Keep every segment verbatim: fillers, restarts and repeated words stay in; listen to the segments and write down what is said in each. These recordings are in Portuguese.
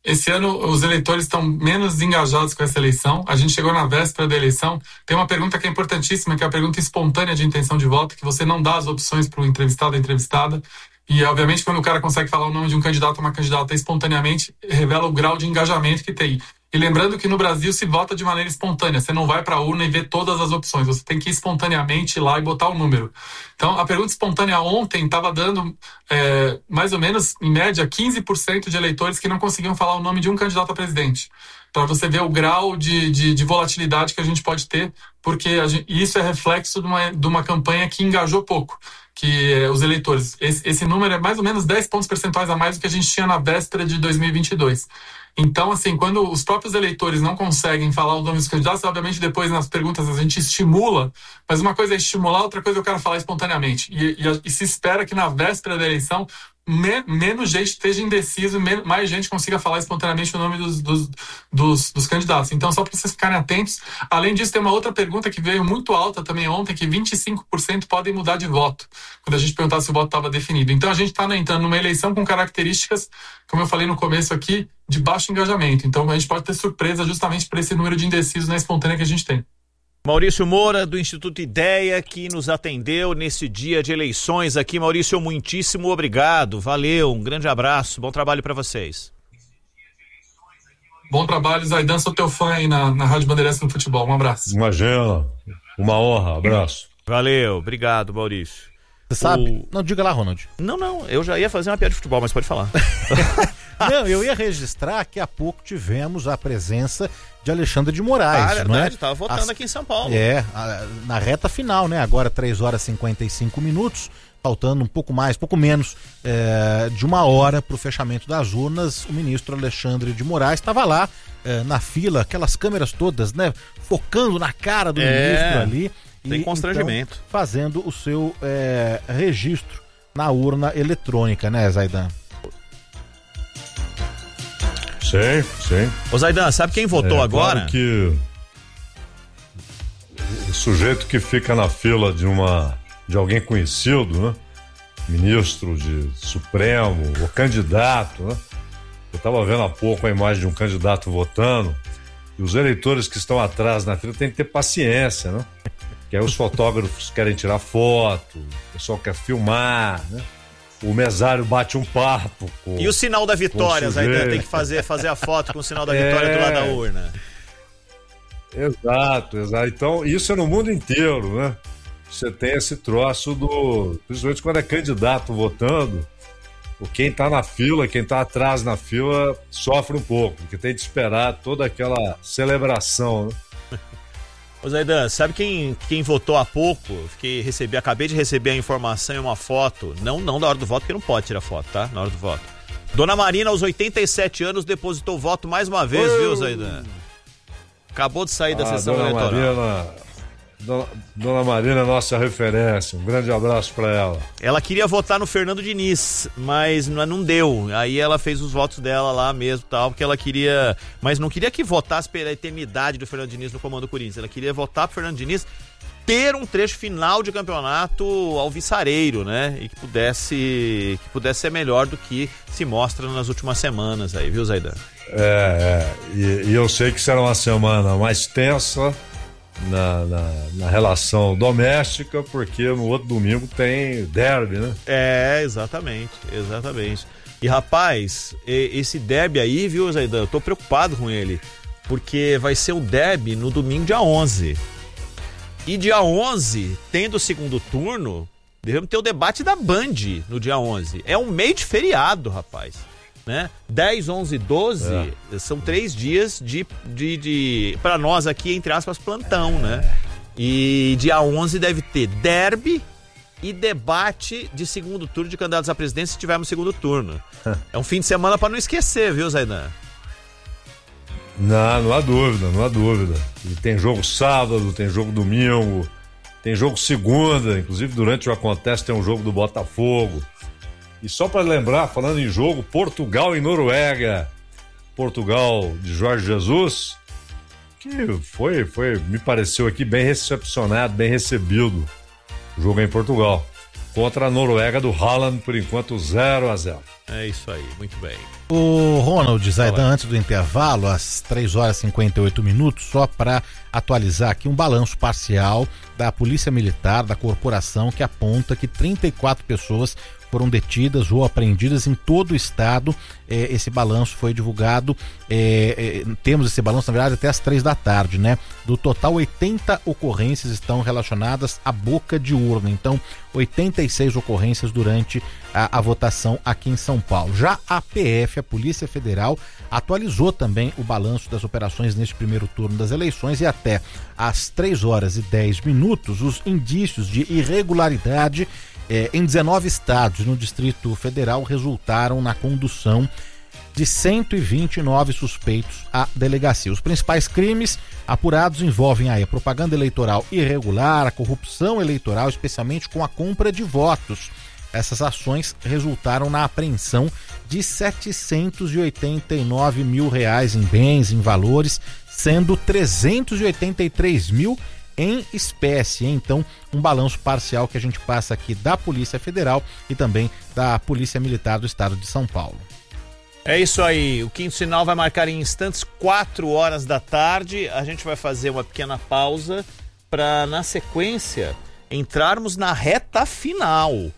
esse ano os eleitores estão menos engajados com essa eleição. A gente chegou na véspera da eleição. Tem uma pergunta que é importantíssima, que é a pergunta espontânea de intenção de voto, que você não dá as opções para o entrevistado ou entrevistada. E, obviamente, quando o cara consegue falar o nome de um candidato ou uma candidata espontaneamente, revela o grau de engajamento que tem. E lembrando que no Brasil se vota de maneira espontânea. Você não vai para a urna e vê todas as opções. Você tem que ir espontaneamente ir lá e botar o número. Então, a pergunta espontânea ontem estava dando, é, mais ou menos, em média, quinze por cento de eleitores que não conseguiam falar o nome de um candidato a presidente. Para você ver o grau de, de, de volatilidade que a gente pode ter, porque a gente, isso é reflexo de uma, de uma campanha que engajou pouco. Que é, os eleitores, esse, esse número é mais ou menos dez pontos percentuais a mais do que a gente tinha na véspera de dois mil e vinte e dois. Então, assim, quando os próprios eleitores não conseguem falar o nome dos candidatos, obviamente depois nas perguntas a gente estimula, mas uma coisa é estimular, outra coisa é o cara falar espontaneamente. E, e, e se espera que na véspera da eleição me, menos gente esteja indeciso, me, mais gente consiga falar espontaneamente o nome dos, dos, dos, dos candidatos. Então, só para vocês ficarem atentos. Além disso, tem uma outra pergunta que veio muito alta também ontem, que vinte e cinco por cento podem mudar de voto, quando a gente perguntar se o voto estava definido. Então, a gente está entrando numa eleição com características, como eu falei no começo aqui, de baixo engajamento. Então, a gente pode ter surpresa justamente por esse número de indecisos na espontânea que a gente tem. Maurício Moura, do Instituto Ideia, que nos atendeu nesse dia de eleições aqui. Maurício, muitíssimo obrigado. Valeu, um grande abraço. Bom trabalho para vocês. Bom trabalho, Zaidan. Sou teu fã aí na, na Rádio Bandeirantes no futebol. Um abraço. Imagina. Uma honra. Abraço. Valeu, obrigado, Maurício. Você sabe? O... Não, diga lá, Ronald. Não, não, eu já ia fazer uma piada de futebol, mas pode falar. Não, eu ia registrar que há pouco tivemos a presença de Alexandre de Moraes. Ah, é verdade, não é? estava votando As... aqui em São Paulo. É, a, na reta final, né? Agora três horas e cinquenta e cinco minutos, faltando um pouco mais, pouco menos é, de uma hora para o fechamento das urnas. O ministro Alexandre de Moraes estava lá é, na fila, aquelas câmeras todas, né? Focando na cara do é, ministro ali. Tem e, constrangimento. Então, fazendo o seu é, registro na urna eletrônica, né, Zaidan? Sim, sim. Ô Zaidan, sabe quem votou é, agora? Claro que o sujeito que fica na fila de uma de alguém conhecido, né? Ministro de Supremo, ou candidato, né? Eu estava vendo há pouco a imagem de um candidato votando, e os eleitores que estão atrás na fila têm que ter paciência, né? Que aí os fotógrafos querem tirar foto, o pessoal quer filmar, né? O mesário bate um papo com, e o sinal da vitória, Zaidan, tem que fazer, fazer a foto com o sinal da vitória é... do lado da urna. Exato, exato. Então, isso é no mundo inteiro, né? Você tem esse troço do... Principalmente quando é candidato votando, quem tá na fila, quem tá atrás na fila, sofre um pouco, porque tem que esperar toda aquela celebração, né? Ô Zaidan, sabe quem, quem votou há pouco? Fiquei, recebi, acabei de receber a informação e uma foto. Não, não da hora do voto, porque não pode tirar foto, tá? Na hora do voto. Dona Marina, aos oitenta e sete anos, depositou o voto mais uma vez, oh. viu, Zaidan? Acabou de sair da ah, sessão Dona eleitoral. Marina, Dona, Dona Marina é nossa referência. Um grande abraço pra ela. Ela queria votar no Fernando Diniz, mas não, não deu. Aí ela fez os votos dela lá mesmo, tal, porque ela queria... Mas não queria que votasse pela eternidade do Fernando Diniz no comando Corinthians. Ela queria votar pro Fernando Diniz ter um trecho final de campeonato alvissareiro, né? E que pudesse, que pudesse ser melhor do que se mostra nas últimas semanas aí, viu, Zaidan? É, é. E, e eu sei que será uma semana mais tensa Na, na, na relação doméstica, porque no outro domingo tem derby, né? É, exatamente, exatamente. E rapaz, esse derby aí, viu, Zaidan, eu tô preocupado com ele, porque vai ser o derby no domingo dia onze. E dia onze, tendo o segundo turno, devemos ter o debate da Band no dia onze. É um meio de feriado, rapaz. Né? dez, onze, doze é. São três dias de, de, de para nós aqui, entre aspas, plantão, é. né? E dia onze deve ter derby e debate de segundo turno de candidatos à presidência se tivermos segundo turno. É um fim de semana para não esquecer, viu, Zaidan? Não, não há dúvida, não há dúvida. E tem jogo sábado, tem jogo domingo, tem jogo segunda, inclusive durante o Acontece tem um jogo do Botafogo. E só para lembrar, falando em jogo, Portugal e Noruega. Portugal de Jorge Jesus, que foi, foi, me pareceu aqui bem recepcionado, bem recebido. O jogo é em Portugal. contra a Noruega do Haaland, por enquanto zero a zero. É isso aí, muito bem. O Ronald Zaidan, antes do intervalo, às três horas e cinquenta e oito minutos, só para atualizar aqui um balanço parcial da Polícia Militar, da corporação, que aponta que trinta e quatro pessoas foram detidas ou apreendidas em todo o estado. É, esse balanço foi divulgado, é, é, temos esse balanço, na verdade, até às três da tarde, né? Do total, oitenta ocorrências estão relacionadas à boca de urna. Então, oitenta e seis ocorrências durante a, a votação aqui em São Paulo. Já a P F, a Polícia Federal, atualizou também o balanço das operações neste primeiro turno das eleições, e até às três horas e dez minutos, os indícios de irregularidade É, em dezenove estados no Distrito Federal resultaram na condução de cento e vinte e nove suspeitos à delegacia. Os principais crimes apurados envolvem aí a propaganda eleitoral irregular, a corrupção eleitoral, especialmente com a compra de votos. Essas ações resultaram na apreensão de setecentos e oitenta e nove mil reais em bens, em valores, sendo trezentos e oitenta e três mil em espécie. Então, um balanço parcial que a gente passa aqui da Polícia Federal e também da Polícia Militar do Estado de São Paulo. É isso aí, o quinto sinal vai marcar em instantes, quatro horas da tarde. A gente vai fazer uma pequena pausa para, na sequência, entrarmos na reta final.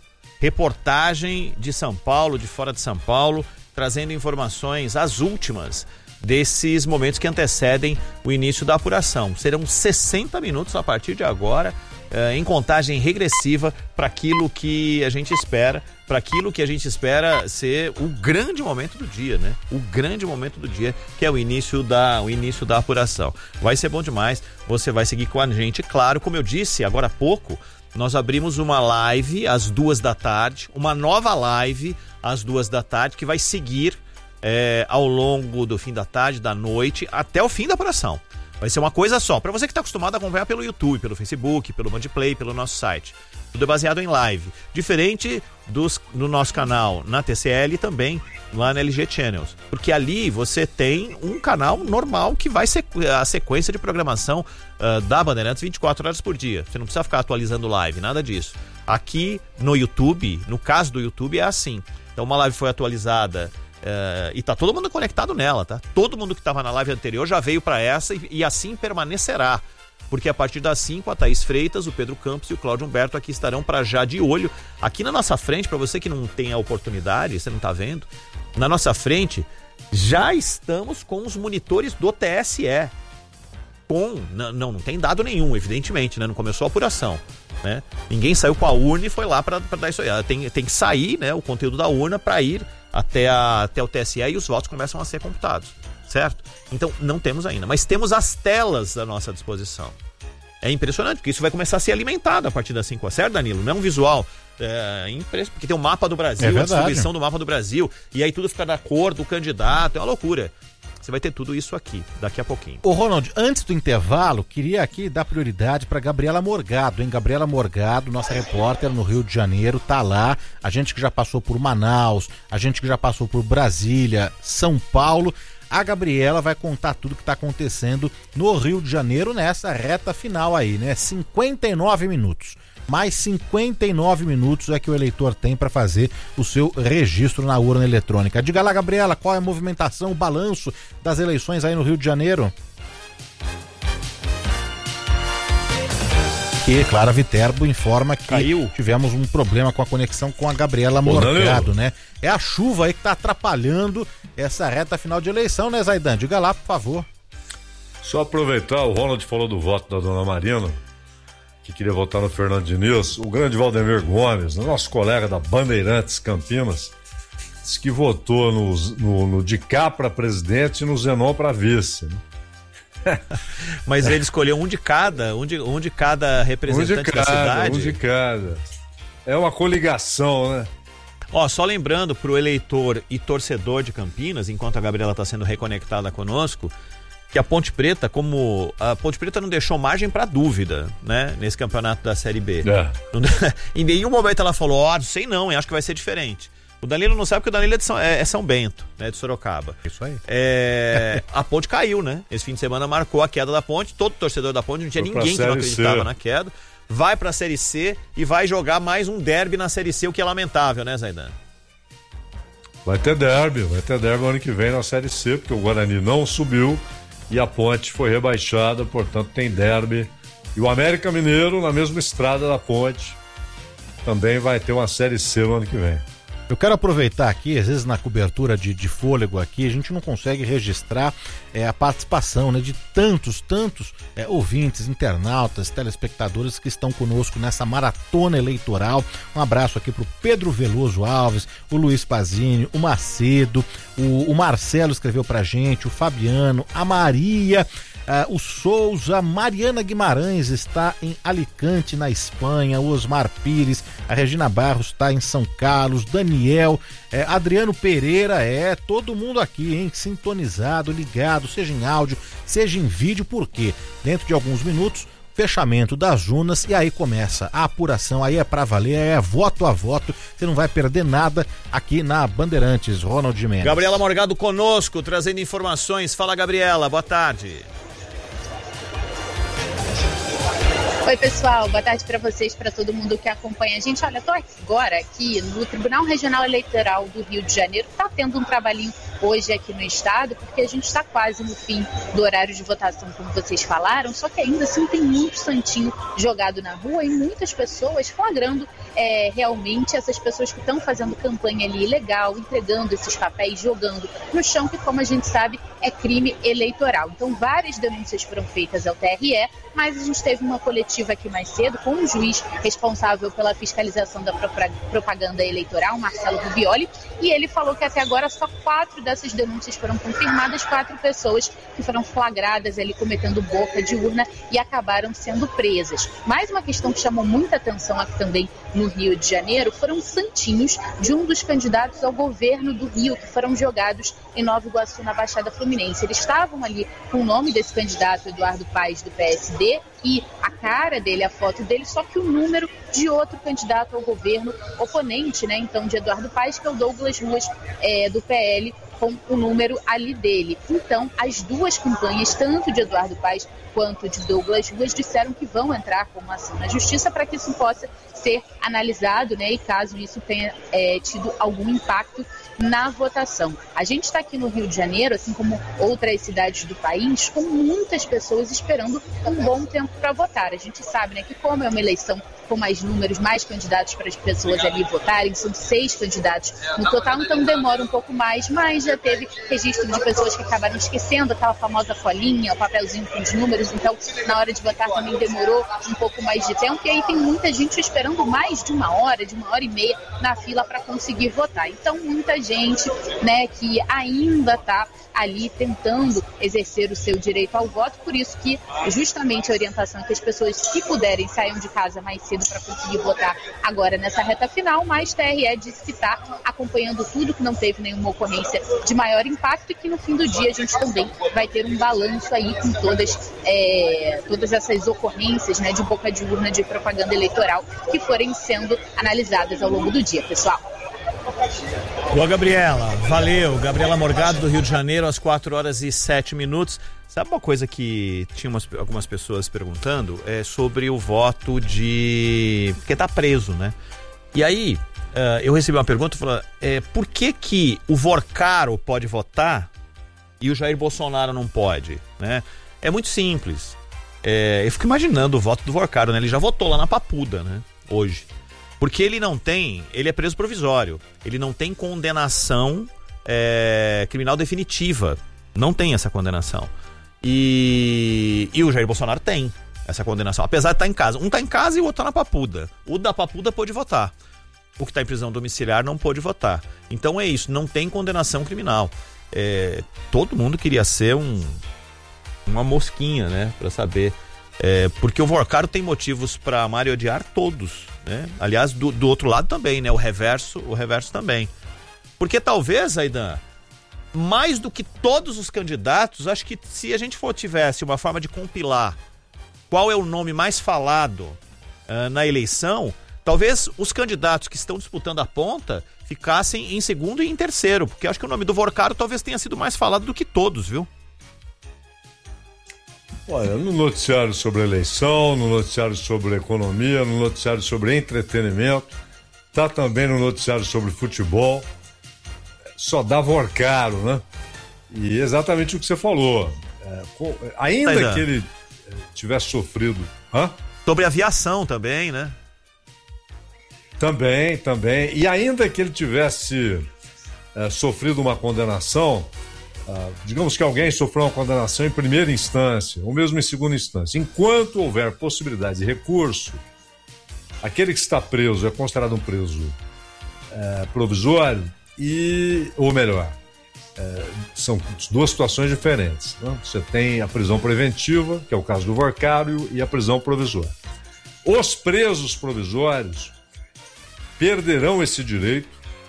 Reportagem de São Paulo, de fora de São Paulo, trazendo informações, as últimas, desses momentos que antecedem o início da apuração. Serão sessenta minutos a partir de agora, eh, em contagem regressiva para aquilo que a gente espera, para aquilo que a gente espera ser o grande momento do dia, né? O grande momento do dia, que é o início da, o início da apuração. Vai ser bom demais, você vai seguir com a gente. Claro, como eu disse agora há pouco, nós abrimos uma live às duas da tarde, uma nova live às duas da tarde, que vai seguir É, ao longo do fim da tarde, da noite, até o fim da apuração. Vai ser uma coisa só. Para você que está acostumado a acompanhar pelo YouTube, pelo Facebook, pelo Bandplay, pelo nosso site. Tudo é baseado em live. Diferente dos, do nosso canal na T C L e também lá na L G Channels. Porque ali você tem um canal normal que vai ser a sequência de programação uh, da Bandeirantes vinte e quatro horas por dia. Você não precisa ficar atualizando live, nada disso. Aqui no YouTube, no caso do YouTube, é assim. Então uma live foi atualizada Uh, e tá todo mundo conectado nela, tá? Todo mundo que tava na live anterior já veio para essa e, e assim permanecerá. Porque a partir das cinco, a Thaís Freitas, o Pedro Campos e o Cláudio Humberto aqui estarão para já de olho. Aqui na nossa frente, para você que não tem a oportunidade, você não tá vendo, na nossa frente já estamos com os monitores do T S E. Com, não, não, não tem dado nenhum, evidentemente, né? Não começou a apuração, né? Ninguém saiu com a urna e foi lá para dar isso aí. Tem, tem que sair, né, o conteúdo da urna para ir até, a, até o T S E e os votos começam a ser computados, certo? Então, não temos ainda, mas temos as telas à nossa disposição. É impressionante, porque isso vai começar a ser alimentado a partir das cinco horas, certo, Danilo? Não é um visual é, impressionante, porque tem o mapa do Brasil, é a distribuição do mapa do Brasil, e aí tudo fica da cor do candidato, é uma loucura. Você vai ter tudo isso aqui, daqui a pouquinho. Ô Ronald, antes do intervalo, queria aqui dar prioridade para Gabriela Morgado, hein? Gabriela Morgado, nossa repórter no Rio de Janeiro, tá lá. A gente que já passou por Manaus, a gente que já passou por Brasília, São Paulo. A Gabriela vai contar tudo que tá acontecendo no Rio de Janeiro nessa reta final aí, né? cinquenta e nove minutos. Mais cinquenta e nove minutos é que o eleitor tem para fazer o seu registro na urna eletrônica. Diga lá, Gabriela, qual é a movimentação, o balanço das eleições aí no Rio de Janeiro? Que Clara Viterbo informa que Caiu. tivemos um problema com a conexão com a Gabriela Morgado, né? É a chuva aí que tá atrapalhando essa reta final de eleição, né, Zaidan? Diga lá, por favor. Só aproveitar, o Ronald falou do voto da dona Marina, que queria votar no Fernando Diniz. O grande Valdemir Gomes, nosso colega da Bandeirantes Campinas, disse que votou no, no, no de cá para presidente e no Zenon para vice, né? Mas ele escolheu um de cada, um de, um de cada representante um de cada, da cidade. Um de cada. É uma coligação, né? Ó, só lembrando pro eleitor e torcedor de Campinas, enquanto a Gabriela está sendo reconectada conosco, que a Ponte Preta, como a Ponte Preta não deixou margem para dúvida, né, nesse campeonato da Série B. É. Em nenhum momento ela falou, ó, oh, não sei não, acho que vai ser diferente. O Danilo não sabe porque o Danilo é de São, é, é São Bento, né, de Sorocaba. Isso aí. É, a Ponte caiu, né? Esse fim de semana marcou a queda da Ponte, todo torcedor da Ponte, não tinha Foi ninguém que não acreditava C. na queda. vai para a Série C e vai jogar mais um derby na Série C, o que é lamentável, né, Zaidan? Vai ter derby, vai ter derby ano que vem na Série C, porque o Guarani não subiu e a Ponte foi rebaixada, portanto tem derby. E o América Mineiro, na mesma estrada da Ponte, também vai ter uma Série C no ano que vem. Eu quero aproveitar aqui, às vezes na cobertura de, de fôlego aqui, a gente não consegue registrar é, a participação, né, de tantos, tantos é, ouvintes, internautas, telespectadores que estão conosco nessa maratona eleitoral. Um abraço aqui pro Pedro Veloso Alves, o Luiz Pazini, o Macedo, o, o Marcelo escreveu pra gente, o Fabiano, a Maria... Uh, o Souza, Mariana Guimarães está em Alicante, na Espanha, o Osmar Pires, a Regina Barros está em São Carlos, Daniel, eh, Adriano Pereira, é, todo mundo aqui, hein, sintonizado, ligado, seja em áudio, seja em vídeo, porque dentro de alguns minutos, fechamento das urnas e aí começa a apuração, aí é pra valer, aí é voto a voto, você não vai perder nada aqui na Bandeirantes, Ronald Mendes. Gabriela Morgado conosco, trazendo informações. Fala, Gabriela, boa tarde. Oi, pessoal, boa tarde para vocês, para todo mundo que acompanha a gente. Olha, estou agora aqui no Tribunal Regional Eleitoral do Rio de Janeiro. Está tendo um trabalhinho hoje aqui no estado, porque a gente está quase no fim do horário de votação, como vocês falaram, só que ainda assim tem muito santinho jogado na rua e muitas pessoas flagrando é, realmente essas pessoas que estão fazendo campanha ali ilegal, entregando esses papéis, jogando no chão, que, como a gente sabe, é crime eleitoral. Então, várias denúncias foram feitas ao T R E, mas a gente teve uma coletiva aqui mais cedo com um juiz responsável pela fiscalização da propaganda eleitoral, Marcelo Rubioli, e ele falou que até agora só quatro dessas denúncias foram confirmadas, quatro pessoas que foram flagradas ali cometendo boca de urna e acabaram sendo presas. Mais uma questão que chamou muita atenção aqui também no Rio de Janeiro foram santinhos de um dos candidatos ao governo do Rio, que foram jogados em Nova Iguaçu, na Baixada Fluminense. Eles estavam ali com o nome desse candidato, Eduardo Paes, do P S D, e a cara dele, a foto dele, só que o número de outro candidato ao governo oponente, né, então, de Eduardo Paes, que é o Douglas Ruas, é, do P L, com o número ali dele. Então, as duas campanhas, tanto de Eduardo Paes quanto de Douglas Ruas, disseram que vão entrar com uma ação na justiça para que isso possa ser analisado, né, e caso isso tenha é, tido algum impacto na votação. A gente está aqui no Rio de Janeiro, assim como outras cidades do país, com muitas pessoas esperando um bom tempo para votar. A gente sabe, né, que como é uma eleição com mais números, mais candidatos para as pessoas ali votarem, são seis candidatos no total, então demora um pouco mais, mas já teve registro de pessoas que acabaram esquecendo aquela famosa folhinha, o papelzinho com os números, então na hora de votar também demorou um pouco mais de tempo, e aí tem muita gente esperando mais de uma hora, de uma hora e meia na fila para conseguir votar. Então muita gente, né, que ainda está ali tentando exercer o seu direito ao voto, por isso que justamente a orientação é que as pessoas, que puderem, saiam de casa mais cedo para conseguir votar agora nessa reta final, mas T R E disse que está acompanhando tudo, que não teve nenhuma ocorrência de maior impacto e que no fim do dia a gente também vai ter um balanço aí com todas, é, todas essas ocorrências, né, de boca de urna de propaganda eleitoral que forem sendo analisadas ao longo do dia, pessoal. Boa, Gabriela, valeu. Gabriela Morgado, do Rio de Janeiro, às quatro horas e sete minutos. Sabe uma coisa que tinha umas, algumas pessoas perguntando? É sobre o voto de... porque tá preso, né? E aí, uh, eu recebi uma pergunta falando, é, por que que o Vorcaro pode votar e o Jair Bolsonaro não pode, né? É muito simples. É, eu fico imaginando o voto do Vorcaro, né? Ele já votou lá na Papuda, né? Hoje. Porque ele não tem, ele é preso provisório, ele não tem condenação é, criminal definitiva, não tem essa condenação. E, e o Jair Bolsonaro tem essa condenação, apesar de estar em casa. Um está em casa e o outro está na Papuda. O da Papuda pôde votar. O que está em prisão domiciliar não pôde votar. Então é isso, não tem condenação criminal. É, todo mundo queria ser um, uma mosquinha, né, para saber. É, porque o Vorcaro tem motivos para amar e odiar todos, né? Aliás, do, do outro lado também, né? O reverso, o reverso também. Porque talvez, Aidan, mais do que todos os candidatos, acho que se a gente for tivesse uma forma de compilar qual é o nome mais falado uh, na eleição, talvez os candidatos que estão disputando a ponta ficassem em segundo e em terceiro, porque acho que o nome do Vorcaro talvez tenha sido mais falado do que todos, viu? Olha, no noticiário sobre eleição, no noticiário sobre economia, no noticiário sobre entretenimento, tá também no noticiário sobre futebol, só dá Vorcaro, né? E exatamente o que você falou. É, com, ainda Ainda. que ele tivesse sofrido... Hã? Sobre aviação também, né? Também, também. E ainda que ele tivesse é, sofrido uma condenação, ah, digamos que alguém sofreu uma condenação em primeira instância, ou mesmo em segunda instância, enquanto houver possibilidade de recurso, aquele que está preso é considerado um preso é, provisório, e, ou melhor, é, são duas situações diferentes, né? Você tem a prisão preventiva, que é o caso do Vorcaro, e a prisão provisória. Os presos provisórios perderão esse direito,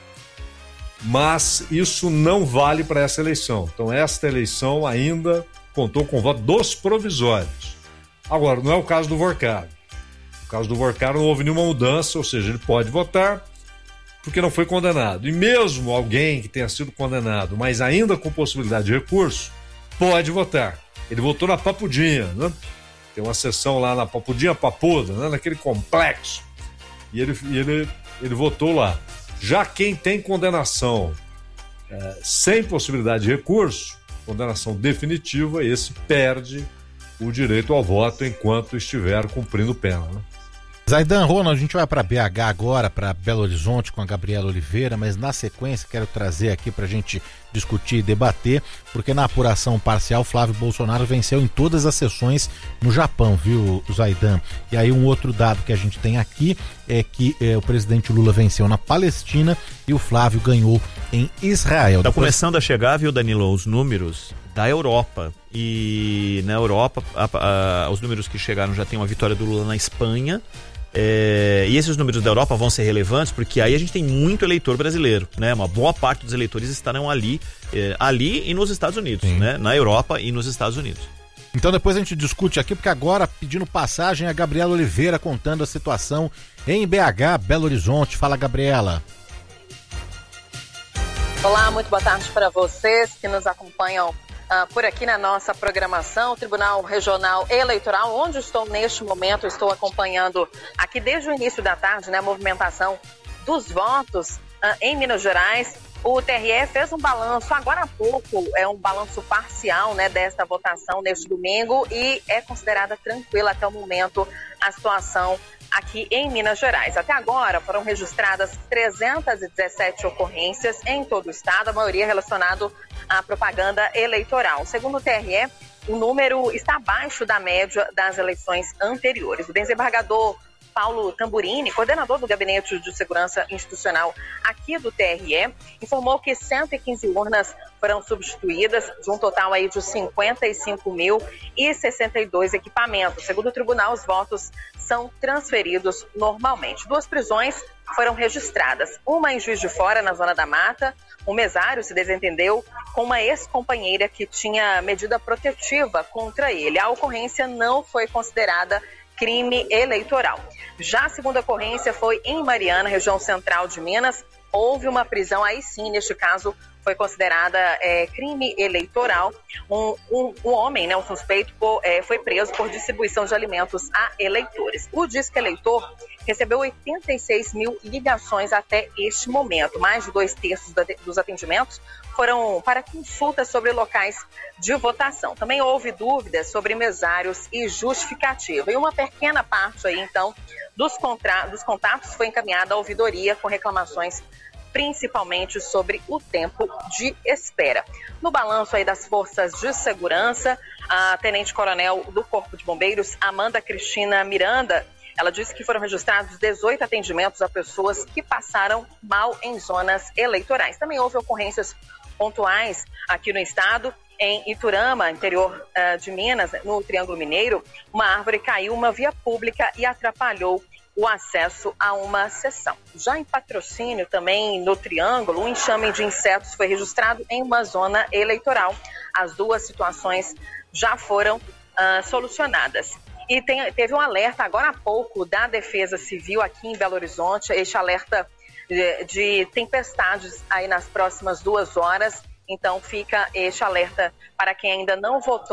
mas isso não vale para essa eleição. Então, esta eleição ainda contou com o voto dos provisórios. Agora, não é o caso do Vorcaro. No caso do Vorcaro não houve nenhuma mudança, ou seja, ele pode votar porque não foi condenado. E mesmo alguém que tenha sido condenado, mas ainda com possibilidade de recurso, pode votar. Ele votou na Papudinha, né? Tem uma sessão lá na Papudinha Papuda, né? Naquele complexo. E ele... ele Ele votou lá. Já quem tem condenação é, sem possibilidade de recurso, condenação definitiva, esse perde o direito ao voto enquanto estiver cumprindo pena, né? Zaidan, Ronald, a gente vai para B H agora, para Belo Horizonte com a Gabriela Oliveira, mas na sequência quero trazer aqui para a gente discutir e debater, porque na apuração parcial Flávio Bolsonaro venceu em todas as sessões no Japão, viu, Zaidan? E aí um outro dado que a gente tem aqui é que é, o presidente Lula venceu na Palestina e o Flávio ganhou em Israel. Tá Depois... começando a chegar, viu, Danilo, os números da Europa. E na Europa, a, a, os números que chegaram já tem uma vitória do Lula na Espanha. É, e esses números da Europa vão ser relevantes porque aí a gente tem muito eleitor brasileiro, né? Uma boa parte dos eleitores estarão ali, é, ali e nos Estados Unidos, né? Na Europa e nos Estados Unidos. Então depois a gente discute aqui, porque agora, pedindo passagem, a Gabriela Oliveira contando a situação em B H, Belo Horizonte. Fala, Gabriela. Olá, muito boa tarde para vocês que nos acompanham Uh, por aqui na nossa programação, Tribunal Regional Eleitoral, onde estou neste momento, estou acompanhando aqui desde o início da tarde, né, a movimentação dos votos uh, em Minas Gerais. O T R E fez um balanço agora há pouco, é um balanço parcial, né, desta votação neste domingo e é considerada tranquila até o momento a situação aqui em Minas Gerais. Até agora foram registradas trezentas e dezessete ocorrências em todo o estado, a maioria relacionada à propaganda eleitoral. Segundo o T R E, o número está abaixo da média das eleições anteriores. O desembargador Paulo Tamburini, coordenador do Gabinete de Segurança Institucional aqui do T R E, informou que cento e quinze urnas foram substituídas, de um total aí de cinquenta e cinco mil e sessenta e dois equipamentos. Segundo o tribunal, os votos são transferidos normalmente. Duas prisões foram registradas, uma em Juiz de Fora, na Zona da Mata. O mesário se desentendeu com uma ex-companheira que tinha medida protetiva contra ele. A ocorrência não foi considerada crime eleitoral. Já a segunda ocorrência foi em Mariana, região central de Minas. Houve uma prisão, aí sim, neste caso, foi considerada é, crime eleitoral. Um, um, um homem, né, um suspeito, por, é, foi preso por distribuição de alimentos a eleitores. O Disque Eleitor recebeu oitenta e seis mil ligações até este momento. Mais de dois terços da, dos atendimentos foram para consultas sobre locais de votação. Também houve dúvidas sobre mesários e justificativa. E uma pequena parte aí, então, dos, contra... dos contatos foi encaminhada à ouvidoria com reclamações principalmente sobre o tempo de espera. No balanço aí das forças de segurança, a tenente-coronel do Corpo de Bombeiros, Amanda Cristina Miranda, ela disse que foram registrados dezoito atendimentos a pessoas que passaram mal em zonas eleitorais. Também houve ocorrências pontuais aqui no estado. Em Iturama, interior uh, de Minas, no Triângulo Mineiro, uma árvore caiu uma via pública e atrapalhou o acesso a uma sessão. Já em Patrocínio, também no Triângulo, um enxame de insetos foi registrado em uma zona eleitoral. As duas situações já foram uh, solucionadas. E tem, teve um alerta agora há pouco da Defesa Civil aqui em Belo Horizonte, este alerta de, de tempestades aí nas próximas duas horas. Então fica este alerta para quem ainda não votou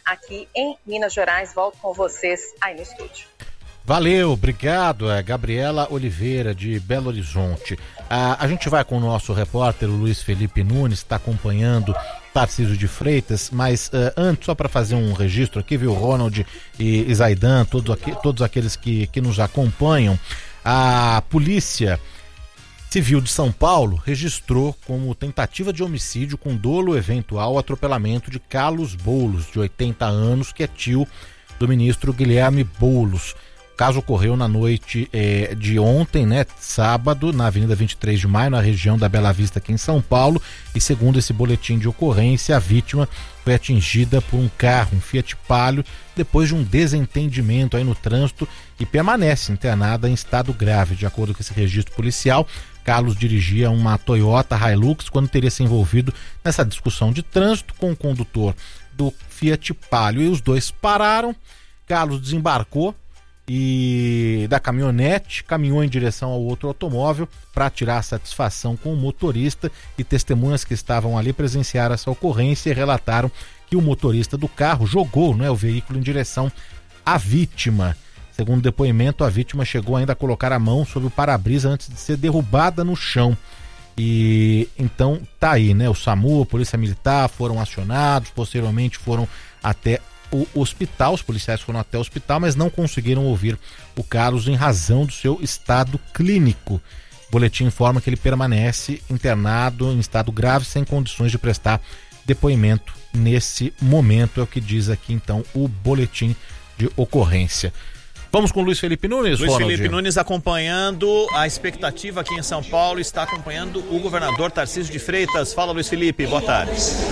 aqui em Minas Gerais. Volto com vocês aí no estúdio. Valeu, obrigado, é Gabriela Oliveira, de Belo Horizonte. Ah, a gente vai com o nosso repórter, o Luiz Felipe Nunes, está acompanhando Tarcísio de Freitas, mas uh, antes, só para fazer um registro aqui, viu, Ronald e, e Zaidan, todos, aqui, todos aqueles que, que nos acompanham, a Polícia Civil de São Paulo registrou como tentativa de homicídio com dolo eventual o atropelamento de Carlos Boulos, de oitenta anos, que é tio do ministro Guilherme Boulos. O caso ocorreu na noite eh, de ontem, né, sábado, na Avenida vinte e três de maio, na região da Bela Vista, aqui em São Paulo, e segundo esse boletim de ocorrência, a vítima foi atingida por um carro, um Fiat Palio, depois de um desentendimento aí no trânsito e permanece internada em estado grave. De acordo com esse registro policial, Carlos dirigia uma Toyota Hilux quando teria se envolvido nessa discussão de trânsito com o condutor do Fiat Palio, e os dois pararam. Carlos desembarcou e da caminhonete, caminhou em direção ao outro automóvel para tirar satisfação com o motorista, e testemunhas que estavam ali presenciaram essa ocorrência e relataram que o motorista do carro jogou, né, o veículo em direção à vítima. Segundo o depoimento, a vítima chegou ainda a colocar a mão sobre o para-brisa antes de ser derrubada no chão. E então tá aí, né, o SAMU, a Polícia Militar foram acionados, posteriormente foram até o hospital, os policiais foram até o hospital, mas não conseguiram ouvir o Carlos em razão do seu estado clínico. O boletim informa que ele permanece internado em estado grave, sem condições de prestar depoimento nesse momento, é o que diz aqui então o boletim de ocorrência. Vamos com o Luiz Felipe Nunes, Luiz Ronald. Felipe Nunes acompanhando a expectativa aqui em São Paulo, está acompanhando o governador Tarcísio de Freitas. Fala, Luiz Felipe, boa tarde.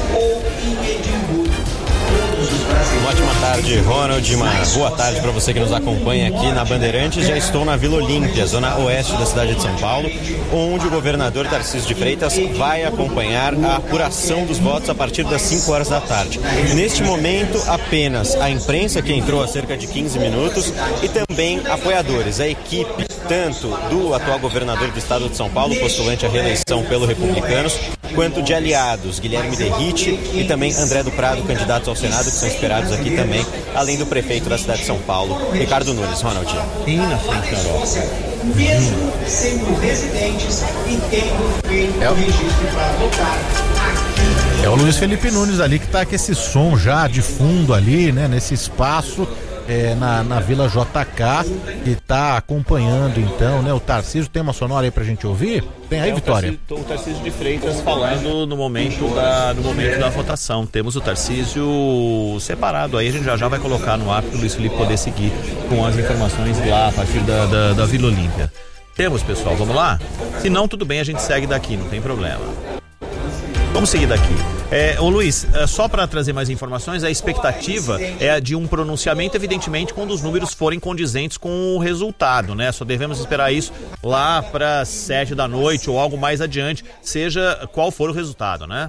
Uma ótima tarde, Ronald, uma boa tarde para você que nos acompanha aqui na Bandeirantes. Já estou na Vila Olímpia, zona oeste da cidade de São Paulo, onde o governador Tarcísio de Freitas vai acompanhar a apuração dos votos a partir das cinco horas da tarde. Neste momento, apenas a imprensa, que entrou há cerca de quinze minutos, e também apoiadores, a equipe tanto do atual governador do estado de São Paulo, postulante à reeleição pelo Republicanos, quanto de aliados, Guilherme Derrite e também André do Prado, candidatos ao Senado, que são esperados aqui também, além do prefeito da cidade de São Paulo, Ricardo Nunes. Ronald. E na frente da Europa. Mesmo sendo residentes e tendo feito o registro para votar aqui. É o Luiz Felipe Nunes ali que tá com esse som já de fundo ali, né, nesse espaço é, na, na Vila J K, que tá acompanhando então, né, o Tarcísio. Tem uma sonora aí pra gente ouvir? Tem aí, é, Vitória? O Tarcísio, o Tarcísio de Freitas falando no momento da, no momento da votação. Temos o Tarcísio separado aí, a gente já já vai colocar no ar para o Luiz Felipe poder seguir com as informações lá a partir da, da, da Vila Olímpia. Temos, pessoal, vamos lá? Se não, tudo bem, a gente segue daqui, não tem problema. Vamos seguir daqui. É, ô Luiz, é, só para trazer mais informações, a expectativa é a de um pronunciamento, evidentemente, quando os números forem condizentes com o resultado, né? Só devemos esperar isso lá para sete da noite ou algo mais adiante, seja qual for o resultado, né?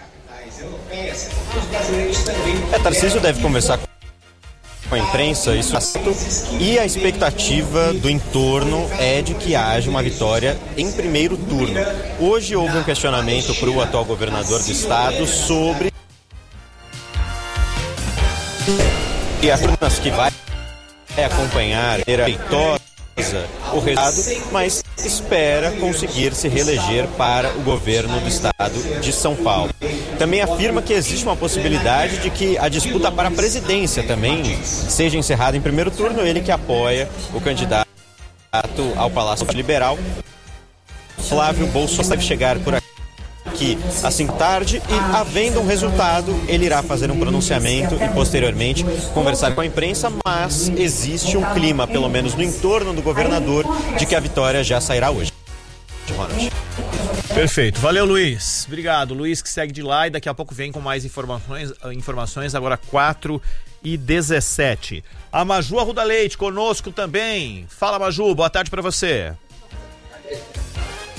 É, Tarcísio deve conversar com com a imprensa, isso e a expectativa do entorno é de que haja uma vitória em primeiro turno. Hoje houve um questionamento para o atual governador do estado sobre e as urnas que vai acompanhar a vitória, o resultado, mas espera conseguir se reeleger para o governo do estado de São Paulo. Também afirma que existe uma possibilidade de que a disputa para a presidência também seja encerrada em primeiro turno, ele que apoia o candidato ao Palácio Liberal, Flávio Bolsonaro. Deve chegar por aqui assim tarde e, havendo um resultado, ele irá fazer um pronunciamento e posteriormente conversar com a imprensa, mas existe um clima, pelo menos no entorno do governador, de que a vitória já sairá hoje. Ronald. Perfeito, valeu Luiz, obrigado. Luiz que segue de lá e daqui a pouco vem com mais informações, informações agora quatro e dezessete. A Maju Arruda Leite conosco também. Fala, Maju, boa tarde para você.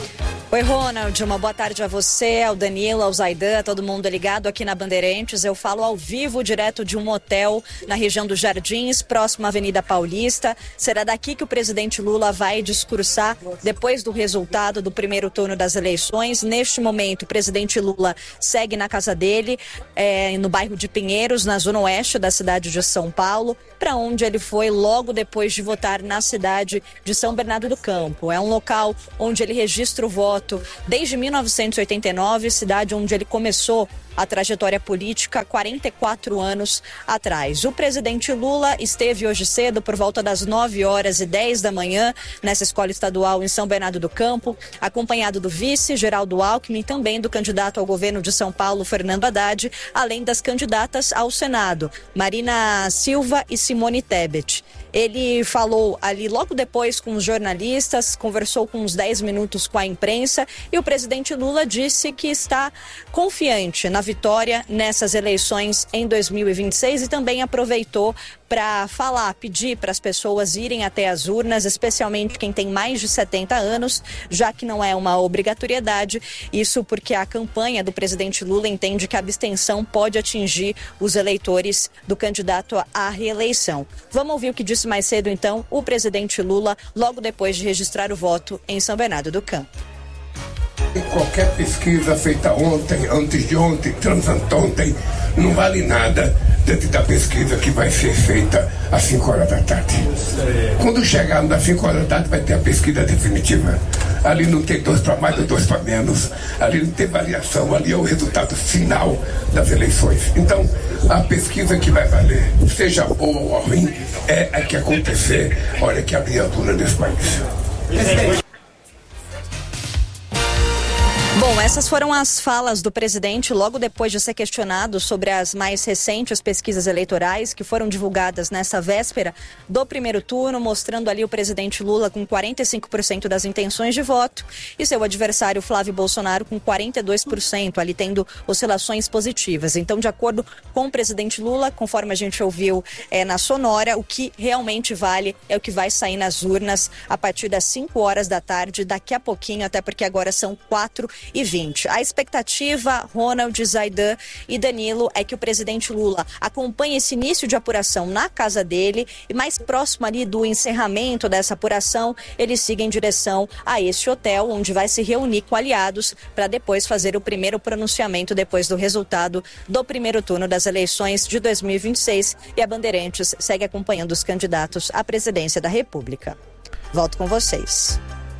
Oi, Ronald, uma boa tarde a você, ao Danilo, ao Zaidan, a todo mundo ligado aqui na Bandeirantes. Eu falo ao vivo, direto de um hotel na região dos Jardins, próximo à Avenida Paulista. Será daqui que o presidente Lula vai discursar depois do resultado do primeiro turno das eleições. Neste momento, o presidente Lula segue na casa dele, é, no bairro de Pinheiros, na zona oeste da cidade de São Paulo, para onde ele foi logo depois de votar na cidade de São Bernardo do Campo. É um local onde ele registra o voto desde mil novecentos e oitenta e nove, cidade onde ele começou a trajetória política quarenta e quatro anos atrás. O presidente Lula esteve hoje cedo, por volta das nove horas e dez da manhã, nessa escola estadual em São Bernardo do Campo, acompanhado do vice, Geraldo Alckmin, e também do candidato ao governo de São Paulo, Fernando Haddad, além das candidatas ao Senado, Marina Silva e Simone Tebet. Ele falou ali logo depois com os jornalistas, conversou com uns dez minutos com a imprensa e o presidente Lula disse que está confiante na vitória nessas eleições em dois mil e vinte e seis e também aproveitou para falar, pedir para as pessoas irem até as urnas, especialmente quem tem mais de setenta anos, já que não é uma obrigatoriedade. Isso porque a campanha do presidente Lula entende que a abstenção pode atingir os eleitores do candidato à reeleição. Vamos ouvir o que disse mais cedo, então, o presidente Lula, logo depois de registrar o voto em São Bernardo do Campo. Qualquer pesquisa feita ontem, antes de ontem, transanteontem, não vale nada dentro da pesquisa que vai ser feita às cinco horas da tarde. Quando chegarmos às cinco horas da tarde, vai ter a pesquisa definitiva. Ali não tem dois para mais ou dois para menos. Ali não tem variação. Ali é o resultado final das eleições. Então, a pesquisa que vai valer, seja boa ou ruim, é a que acontecer, hora que abrir a urna nesse país. Bom, essas foram as falas do presidente logo depois de ser questionado sobre as mais recentes pesquisas eleitorais que foram divulgadas nessa véspera do primeiro turno, mostrando ali o presidente Lula com quarenta e cinco por cento das intenções de voto e seu adversário Flávio Bolsonaro com quarenta e dois por cento, ali tendo oscilações positivas. Então, de acordo com o presidente Lula, conforme a gente ouviu é, na sonora, o que realmente vale é o que vai sair nas urnas a partir das cinco horas da tarde, daqui a pouquinho, até porque agora são quatro e vinte. A expectativa, Ronald, Zaidan e Danilo, é que o presidente Lula acompanhe esse início de apuração na casa dele e mais próximo ali do encerramento dessa apuração, ele siga em direção a este hotel, onde vai se reunir com aliados para depois fazer o primeiro pronunciamento depois do resultado do primeiro turno das eleições de dois mil e vinte e seis, e a Bandeirantes segue acompanhando os candidatos à presidência da República. Volto com vocês.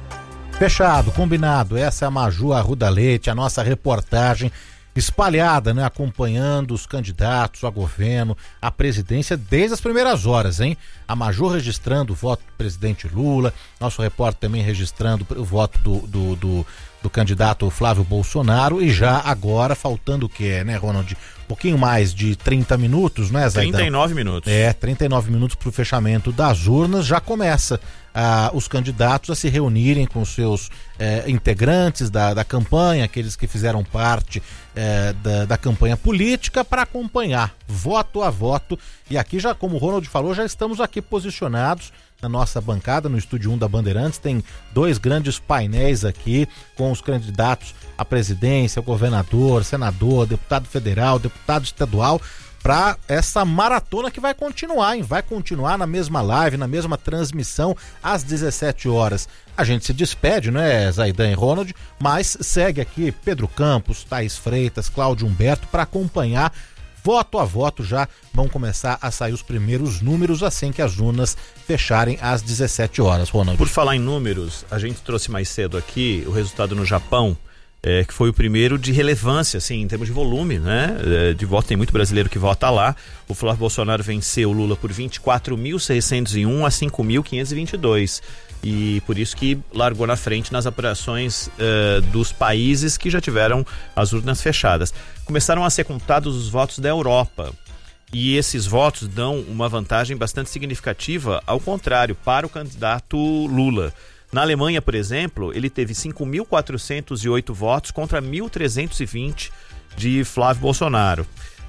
Fechado, combinado. Essa é a Maju Arruda Leite, a nossa reportagem espalhada, né? Acompanhando os candidatos a governo, a presidência desde as primeiras horas, hein? A Maju registrando o voto do presidente Lula, nosso repórter também registrando o voto do, do, do, do candidato Flávio Bolsonaro, e já agora faltando o quê, né, Ronald? Um pouquinho mais de trinta minutos, né, Zaidan? trinta e nove minutos. É, trinta e nove minutos para o fechamento das urnas. Já começa ah, os candidatos a se reunirem com seus eh, integrantes da, da campanha, aqueles que fizeram parte eh, da, da campanha política, para acompanhar voto a voto. E aqui, já como o Ronald falou, já estamos aqui posicionados na nossa bancada, no Estúdio um da Bandeirantes. Tem dois grandes painéis aqui com os candidatos à presidência, governador, senador, deputado federal, deputado estadual, para essa maratona que vai continuar, hein? Vai continuar na mesma live, na mesma transmissão, às dezessete horas. A gente se despede, né, Zaidan e Ronald, mas segue aqui Pedro Campos, Thaís Freitas, Cláudio Humberto, para acompanhar voto a voto. Já vão começar a sair os primeiros números assim que as urnas fecharem às dezessete horas, Ronald. Por falar em números, a gente trouxe mais cedo aqui o resultado no Japão, é, que foi o primeiro de relevância, assim, em termos de volume, né? É, de voto, tem muito brasileiro que vota lá. O Flávio Bolsonaro venceu o Lula por vinte e quatro mil seiscentos e um a cinco mil quinhentos e vinte e dois. E por isso que largou na frente nas apurações uh, dos países que já tiveram as urnas fechadas. Começaram a ser contados os votos da Europa, e esses votos dão uma vantagem bastante significativa, ao contrário, para o candidato Lula. Na Alemanha, por exemplo, ele teve cinco mil quatrocentos e oito votos contra mil trezentos e vinte de Flávio Bolsonaro.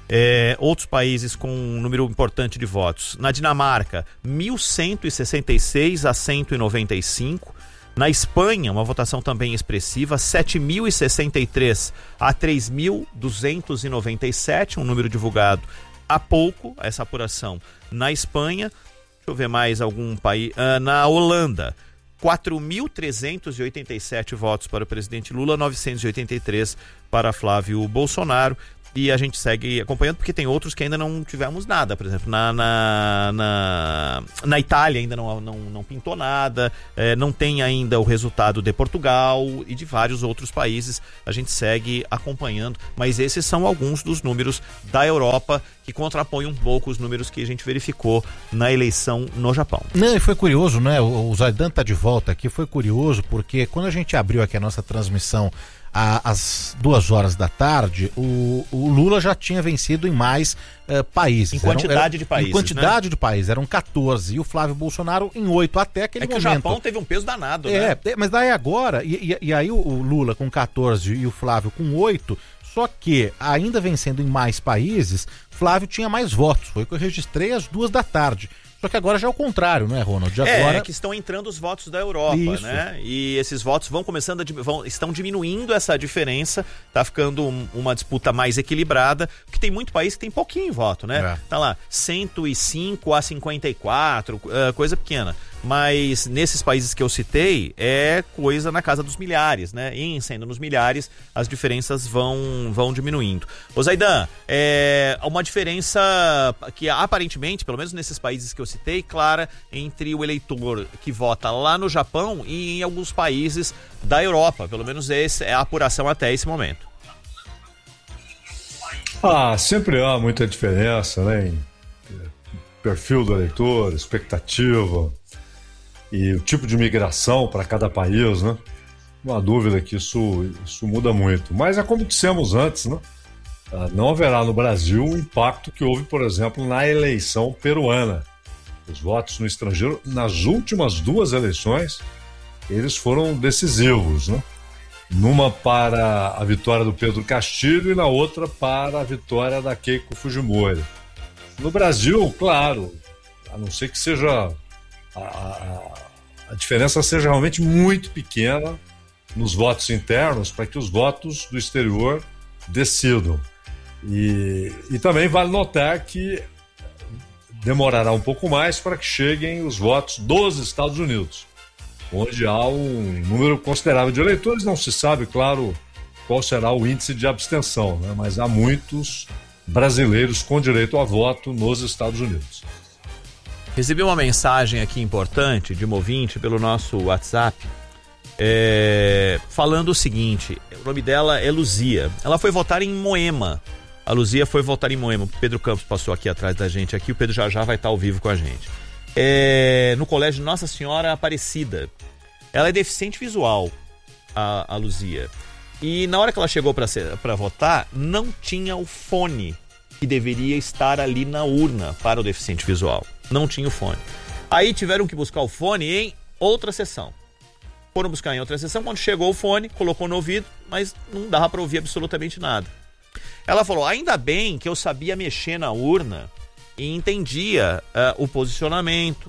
É, outros países com um número importante de votos. Na Dinamarca, mil cento e sessenta e seis a cento e noventa e cinco. Na Espanha, uma votação também expressiva, sete mil e sessenta e três a três mil duzentos e noventa e sete, um número divulgado há pouco, essa apuração na Espanha. Deixa eu ver mais algum país. Ah, na Holanda, quatro mil trezentos e oitenta e sete votos para o presidente Lula, novecentos e oitenta e três para Flávio Bolsonaro. E a gente segue acompanhando, porque tem outros que ainda não tivemos nada. Por exemplo, na, na, na, na Itália ainda não, não, não pintou nada, é, não tem ainda o resultado de Portugal e de vários outros países. A gente segue acompanhando, mas esses são alguns dos números da Europa que contrapõem um pouco os números que a gente verificou na eleição no Japão. Não, e foi curioso, né? O, o Zaidan tá de volta aqui, foi curioso, porque quando a gente abriu aqui a nossa transmissão às duas horas da tarde, o, o Lula já tinha vencido em mais uh, países. Em quantidade eram, eram, de países, Em quantidade né? de países, eram quatorze, e o Flávio Bolsonaro em oito até aquele é que momento. O Japão teve um peso danado, é, né? É, mas daí agora, e, e, e aí o, o Lula com quatorze e o Flávio com oito, só que ainda vencendo em mais países, Flávio tinha mais votos. Foi o que eu registrei às duas da tarde. Só que agora já é o contrário, né, Ronald? É, agora... é que estão entrando os votos da Europa, Isso. né? E esses votos vão começando a, vão, estão diminuindo essa diferença, tá ficando um, uma disputa mais equilibrada, porque tem muito país que tem pouquinho voto, né? É. Tá lá, cento e cinco a cinquenta e quatro, uh, coisa pequena. Mas nesses países que eu citei, é coisa na casa dos milhares, né? E sendo nos milhares, as diferenças vão, vão diminuindo. Ô Zaidan, é uma diferença que aparentemente, pelo menos nesses países que eu citei, clara entre o eleitor que vota lá no Japão e em alguns países da Europa. Pelo menos essa é a apuração até esse momento. Ah, sempre há muita diferença, né? Em perfil do eleitor, expectativa e o tipo de migração para cada país, né? Não há dúvida que isso, isso muda muito. Mas é como dissemos antes, né? Não haverá no Brasil o impacto que houve, por exemplo, na eleição peruana. Os votos no estrangeiro, nas últimas duas eleições, eles foram decisivos, né? Numa para a vitória do Pedro Castilho e na outra para a vitória da Keiko Fujimori. No Brasil, claro, a não ser que seja a, a, a diferença seja realmente muito pequena nos votos internos para que os votos do exterior decidam. E, e também vale notar que demorará um pouco mais para que cheguem os votos dos Estados Unidos, onde há um número considerável de eleitores. Não se sabe, claro, qual será o índice de abstenção, né? Mas há muitos brasileiros com direito a voto nos Estados Unidos. Recebi uma mensagem aqui importante de uma ouvinte pelo nosso WhatsApp, é, falando o seguinte: o nome dela é Luzia. Ela foi votar em Moema. A Luzia foi votar em Moema. O Pedro Campos passou aqui atrás da gente. Aqui o Pedro já já vai estar ao vivo com a gente. É, no colégio Nossa Senhora Aparecida. Ela é deficiente visual, a, a Luzia. E na hora que ela chegou para votar, não tinha o fone que deveria estar ali na urna para o deficiente visual. Não tinha o fone. Aí tiveram que buscar o fone em outra sessão. Foram buscar em outra sessão. Quando chegou o fone, colocou no ouvido, mas não dava para ouvir absolutamente nada. Ela falou: ainda bem que eu sabia mexer na urna e entendia uh, o posicionamento,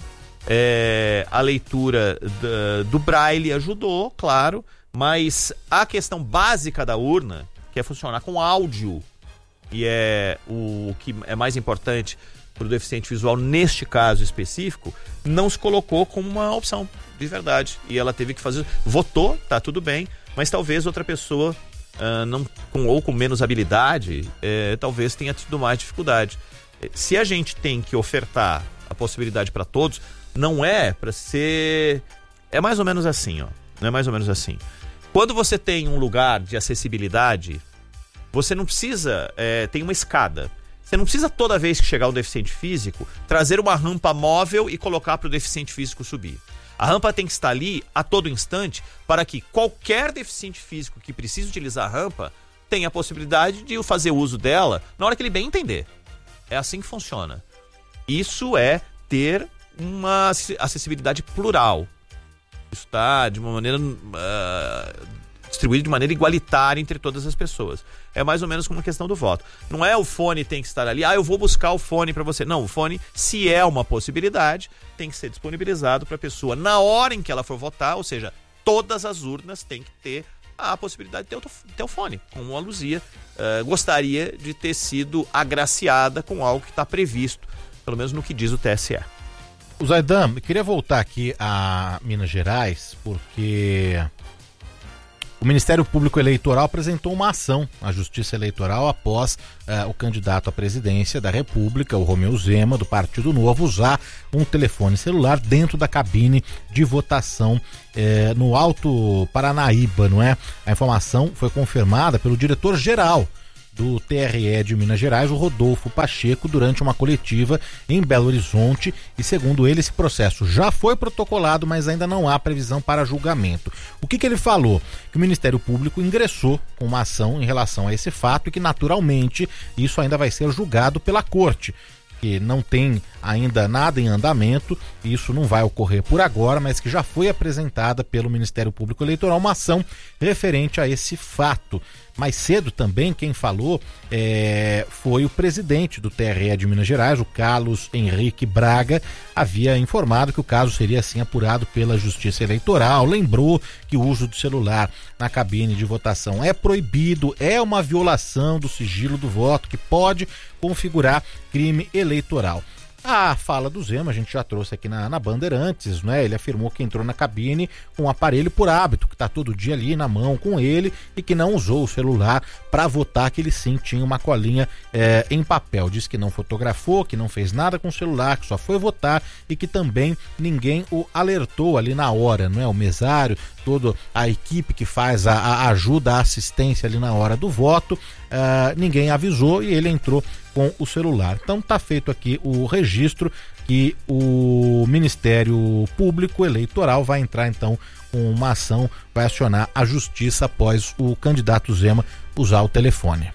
é, a leitura do, do braille ajudou, claro, mas a questão básica da urna, que é funcionar com áudio, e é o que é mais importante para o deficiente visual neste caso específico, não se colocou como uma opção de verdade. E ela teve que fazer, votou, tá tudo bem, mas talvez outra pessoa Uh, não, com, ou com menos habilidade, é, talvez tenha tido mais dificuldade. Se a gente tem que ofertar a possibilidade para todos, não é para ser... É mais ou menos assim, ó. Não é mais ou menos assim. Quando você tem um lugar de acessibilidade, você não precisa... É, tem uma escada. Você não precisa, toda vez que chegar um deficiente físico, trazer uma rampa móvel e colocar para o deficiente físico subir. A rampa tem que estar ali a todo instante para que qualquer deficiente físico que precise utilizar a rampa tenha a possibilidade de fazer uso dela na hora que ele bem entender. É assim que funciona. Isso é ter uma acessibilidade plural. Isso está de uma maneira uh, distribuído de maneira igualitária entre todas as pessoas. É mais ou menos como a questão do voto. Não é o fone tem que estar ali, ah, eu vou buscar o fone para você. Não, o fone, se é uma possibilidade, tem que ser disponibilizado para a pessoa na hora em que ela for votar, ou seja, todas as urnas têm que ter a possibilidade de ter o telefone, como a Luzia uh, gostaria de ter sido agraciada com algo que está previsto, pelo menos no que diz o T S E. O Zaidan, eu queria voltar aqui a Minas Gerais, porque o Ministério Público Eleitoral apresentou uma ação à Justiça Eleitoral após uh, o candidato à presidência da República, o Romeu Zema, do Partido Novo, usar um telefone celular dentro da cabine de votação eh, no Alto Paranaíba, não é? A informação foi confirmada pelo diretor-geral do T R E de Minas Gerais, o Rodolfo Pacheco, durante uma coletiva em Belo Horizonte, e segundo ele, esse processo já foi protocolado, mas ainda não há previsão para julgamento. O que que ele falou? Que o Ministério Público ingressou com uma ação em relação a esse fato e que naturalmente isso ainda vai ser julgado pela Corte, que não tem ainda nada em andamento, isso não vai ocorrer por agora, mas que já foi apresentada pelo Ministério Público Eleitoral uma ação referente a esse fato. Mais cedo também quem falou é, foi o presidente do T R E de Minas Gerais, o Carlos Henrique Braga, havia informado que o caso seria assim apurado pela Justiça Eleitoral, lembrou que o uso do celular na cabine de votação é proibido, é uma violação do sigilo do voto que pode configurar crime eleitoral. A fala do Zema a gente já trouxe aqui na, na Bandeirantes, né? Ele afirmou que entrou na cabine com um aparelho por hábito, que está todo dia ali na mão com ele e que não usou o celular para votar, que ele sim tinha uma colinha é, em papel. Diz que não fotografou, que não fez nada com o celular, que só foi votar e que também ninguém o alertou ali na hora, não é? O mesário, toda a equipe que faz a, a ajuda, a assistência ali na hora do voto, uh, ninguém avisou e ele entrou com o celular. Então tá feito aqui o registro que o Ministério Público Eleitoral vai entrar então com uma ação, vai acionar a justiça após o candidato Zema usar o telefone.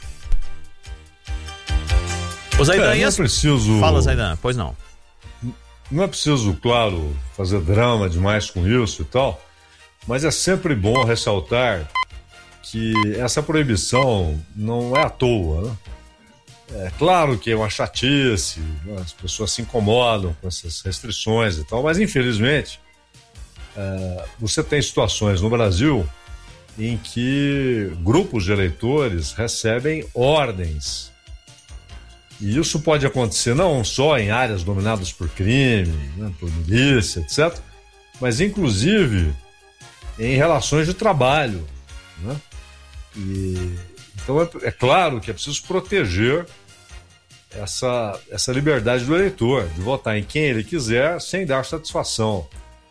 O Zaidan, é, não é preciso... Fala, Zaidan, pois não. Não é preciso, claro, fazer drama demais com isso e tal, mas é sempre bom ressaltar que essa proibição não é à toa, né? É claro que é uma chatice, né? As pessoas se incomodam com essas restrições e tal, mas infelizmente é, você tem situações no Brasil em que grupos de eleitores recebem ordens. E isso pode acontecer não só em áreas dominadas por crime, né, por milícia, etcétera, mas inclusive em relações de trabalho, né? E, então é, é claro que é preciso proteger essa, essa liberdade do eleitor, de votar em quem ele quiser sem dar satisfação.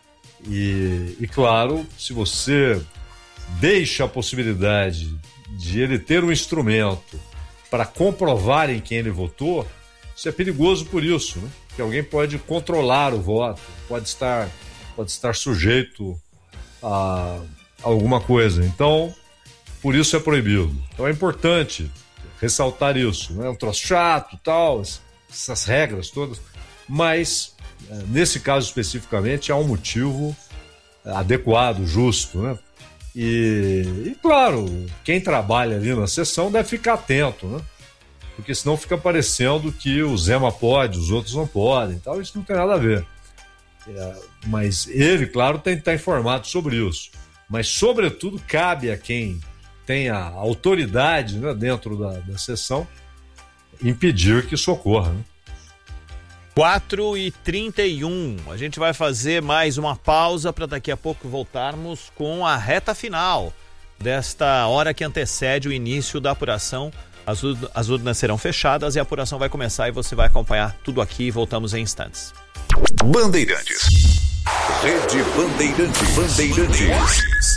E, e claro, se você deixa a possibilidade de ele ter um instrumento para comprovar em quem ele votou, isso é perigoso por isso, né? Que alguém pode controlar o voto, pode estar, pode estar sujeito a alguma coisa. Então, por isso é proibido. Então é importante ressaltar isso, né? É um troço chato e tal, essas regras todas, mas nesse caso especificamente há um motivo adequado, justo, né? E, e claro, quem trabalha ali na sessão deve ficar atento, né? Porque senão fica parecendo que o Zema pode, os outros não podem, tal. Isso não tem nada a ver. É, mas ele, claro, tem que estar informado sobre isso. Mas, sobretudo, cabe a quem tem a autoridade, né, dentro da, da sessão impedir que isso ocorra, né? quatro e trinta e um, a gente vai fazer mais uma pausa para daqui a pouco voltarmos com a reta final desta hora que antecede o início da apuração. As, as urnas serão fechadas e a apuração vai começar e você vai acompanhar tudo aqui e voltamos em instantes. Bandeirantes. Rede Bandeirantes. Bandeirantes.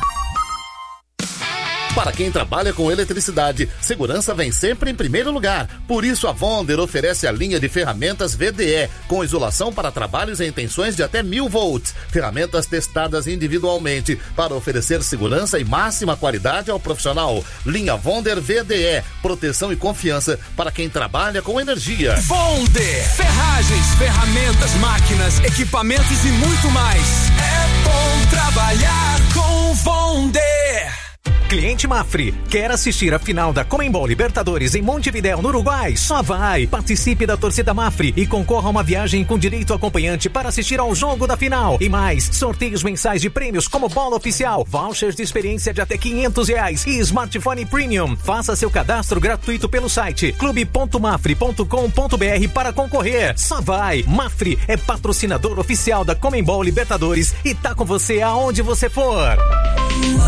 Para quem trabalha com eletricidade, segurança vem sempre em primeiro lugar. Por isso, a Vonder oferece a linha de ferramentas V D E, com isolação para trabalhos em tensões de até mil volts. Ferramentas testadas individualmente para oferecer segurança e máxima qualidade ao profissional. Linha Vonder V D E, proteção e confiança para quem trabalha com energia. Vonder, ferragens, ferramentas, máquinas, equipamentos e muito mais. É bom trabalhar com Vonder. Cliente Convite Mafre. Quer assistir a final da Conmebol Libertadores em Montevidéu, no Uruguai? Só vai. Participe da torcida Mafre e concorra a uma viagem com direito acompanhante para assistir ao jogo da final. E mais, sorteios mensais de prêmios como bola oficial, vouchers de experiência de até quinhentos reais e smartphone premium. Faça seu cadastro gratuito pelo site clube ponto mafre ponto com ponto br para concorrer. Só vai. Mafre é patrocinador oficial da Conmebol Libertadores e tá com você aonde você for.